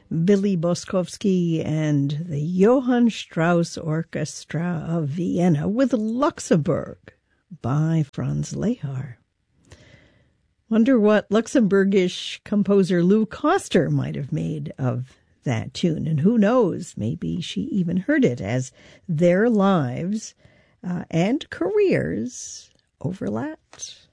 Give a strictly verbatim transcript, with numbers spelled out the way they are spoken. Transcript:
Billy Boskovsky and the Johann Strauss Orchestra of Vienna with Luxembourg by Franz Lehár. Wonder what Luxembourgish composer Lou Koster might have made of that tune. And who knows, maybe she even heard it as their lives uh, and careers overlapped.